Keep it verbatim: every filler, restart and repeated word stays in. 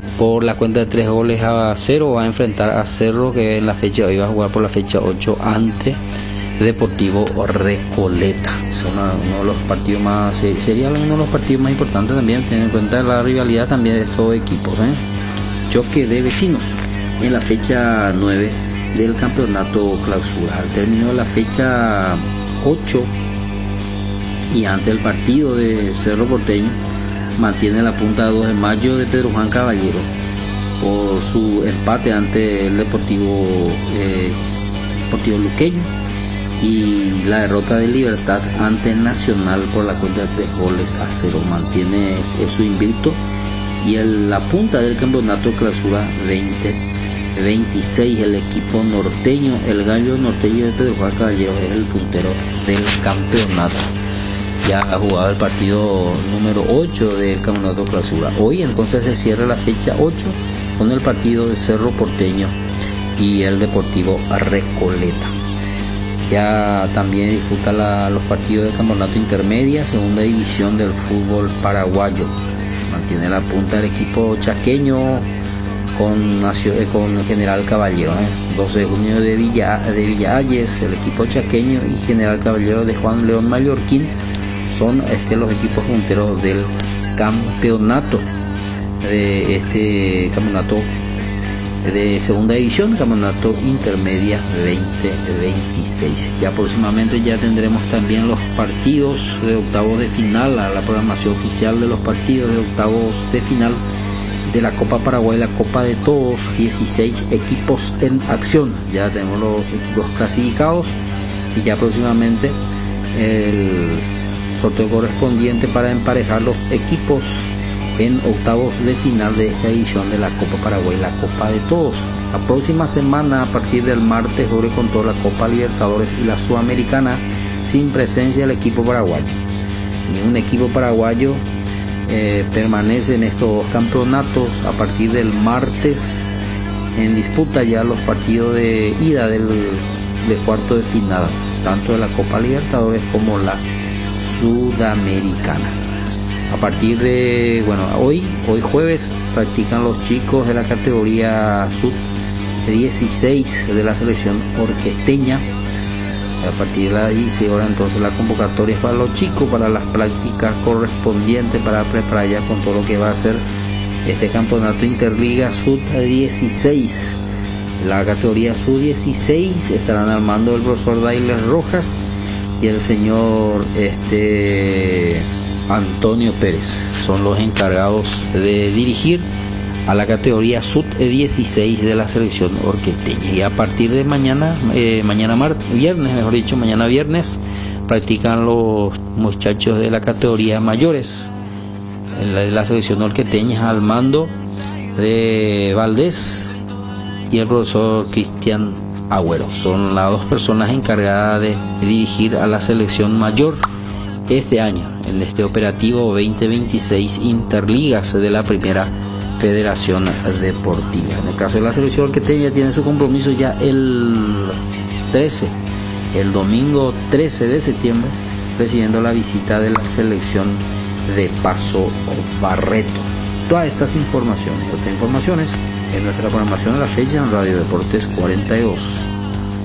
por la cuenta de tres goles a cero va a enfrentar a Cerro, que en la fecha hoy va a jugar por la fecha ocho ante Deportivo Recoleta. Es una, uno de los partidos más, sería uno de los partidos más importantes también, teniendo en cuenta la rivalidad también de estos equipos, ¿eh? Choque de vecinos en la fecha nueve del campeonato clausura. Al término de la fecha ocho y ante el partido de Cerro Porteño, mantiene la punta dos de mayo de Pedro Juan Caballero por su empate ante el Deportivo eh, Deportivo Luqueño, y la derrota de Libertad ante Nacional por la cuenta de tres goles a cero. Mantiene su invicto y el, la punta del campeonato clausura veinte veintiséis. El equipo norteño, el Gallo Norteño de Pedro Juan Caballero, es el puntero del campeonato. Ya ha jugado el partido número ocho del campeonato clausura. Hoy entonces se cierra la fecha ocho con el partido de Cerro Porteño y el Deportivo Recoleta. Ya también disputa la, los partidos del campeonato intermedia, segunda división del fútbol paraguayo. Mantiene la punta del equipo chaqueño con, con General Caballero, ¿eh? doce de junio de Villa de Villalles, el equipo chaqueño, y General Caballero de Juan León Mallorquín son este, los equipos punteros del campeonato, de este campeonato de segunda división, campeonato intermedia veinte veintiséis. Ya próximamente ya tendremos también los partidos de octavos de final, la, la programación oficial de los partidos de octavos de final de la Copa Paraguay, la Copa de Todos, dieciséis equipos en acción. Ya tenemos los equipos clasificados y ya próximamente el sorteo correspondiente para emparejar los equipos en octavos de final de esta edición de la Copa Paraguay, la Copa de Todos. La próxima semana, a partir del martes, juegue con toda la Copa Libertadores y la Sudamericana, sin presencia del equipo paraguayo. Ni un equipo paraguayo eh, permanece en estos dos campeonatos. A partir del martes, en disputa ya los partidos de ida del, de cuarto de final, tanto de la Copa Libertadores como la Sudamericana. A partir de, bueno, hoy, hoy jueves, practican los chicos de la categoría sub dieciséis de la selección orquesteña. A partir de las dieciséis horas entonces la convocatoria es para los chicos, para las prácticas correspondientes, para preparar ya con todo lo que va a ser este campeonato Interliga sub dieciséis. La categoría sub dieciséis estarán al mando del profesor Dailes Rojas y el señor este Antonio Pérez. Son los encargados de dirigir a la categoría sub dieciséis de la selección orquesteña. Y a partir de mañana, eh, mañana mar, viernes, mejor dicho, mañana viernes, practican los muchachos de la categoría mayores la, la selección orquesteña al mando de Valdés y el profesor Cristian Agüero. Son las dos personas encargadas de dirigir a la selección mayor este año, en este operativo veinte veintiséis Interligas de la Primera Federación Deportiva. En el caso de la selección orquesteña, tiene su compromiso ya el trece, el domingo trece de septiembre, recibiendo la visita de la selección de Paso Barreto. Todas estas informaciones y otras informaciones en nuestra programación de la fecha en Radio Deportes cuarenta y dos.